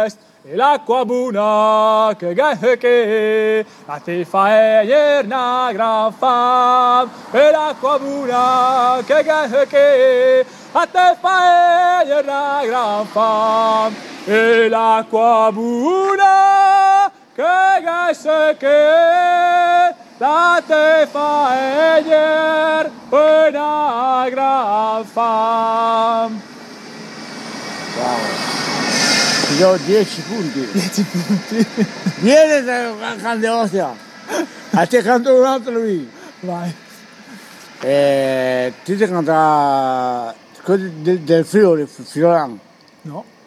E l'acqua buona che a te fa una gran fam. E l'acqua buona che a te fa una gran fam. E l'acqua buona che a te fa una gran fam. Wow. Ti do 10 punti. 10 punti. Vieni cante Ostia. A te canto un altro lì. Vai. Ti canta del Friuli, Friulano. No.